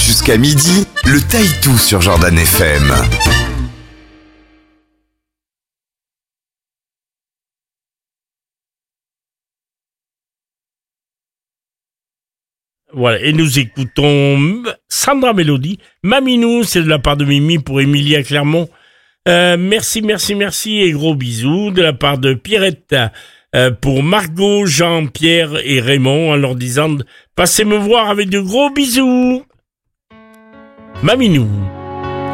Jusqu'à midi, le Taïtou sur Jordan FM. Voilà, et nous écoutons Sandra Mélodie. Maminou, c'est de la part de Mimi pour Emilia Clermont. Merci et gros bisous de la part de Pierrette pour Margot, Jean, Pierre et Raymond en leur disant passez me voir avec de gros bisous. Maminou.